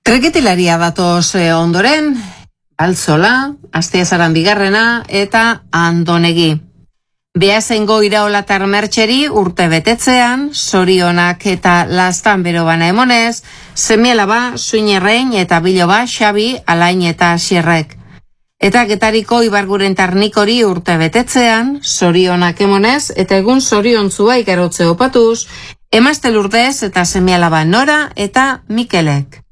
Treketilaria datoz ondoren, Altzola, Asteazaran bigarrena eta Andonegi. Beasaingo Iraolatar Mertxeri urte betetzean, zorionak eta lastan bero bana emonez, semialaba, Suinerrein eta Biloba, Xabi, Alain eta Xierrek. Eta Getariko Ibarguren Tarnikori urte betetzean, zorionak emonez eta egun zoriontzua ikarotze opatuz, Emazte Lurdez eta semialaba Nora eta Mikelek.